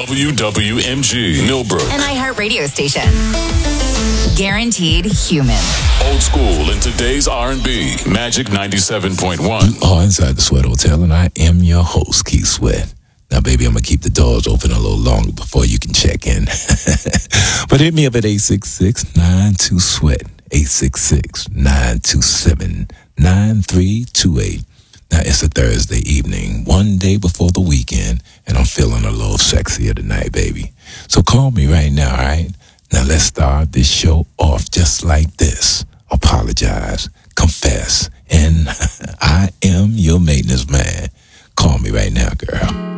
WWMG, Millbrook. An iHeart radio station. Guaranteed human. Old school in today's R&B. Magic 97.1. You are inside the Sweat Hotel, and I am your host, Keith Sweat. Now, baby, I'm going to keep the doors open a little longer before you can check in. But hit me up at 866-92-SWEAT, 866-927-9328. Now, it's a Thursday evening, one day before the weekend, and I'm feeling a little sexier tonight, baby. So call me right now, all right? Now, let's start this show off just like this. Apologize, confess, and I am your maintenance man. Call me right now, girl.